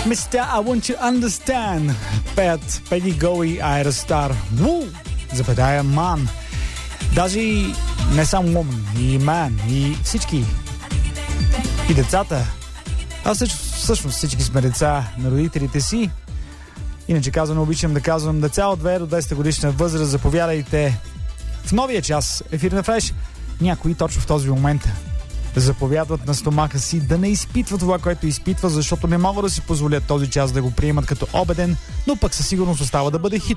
Mr. I Want You Understand. Пеят Пеги Го и Айра Стар. Ву! Запетая ман. Даже и не само woman, и man, и всички. И децата. Всъщност всички сме деца на родителите си. Иначе казвам, обичам да казвам деца от 2 до 10 годишна възраст. Заповядайте в новия час. Ефир на Фреш. Някои точно в този момент заповядват на стомаха си да не изпитва това, което изпитва, защото не могат да си позволят този час да го приемат като обеден, но пък със сигурност остава да бъде хит.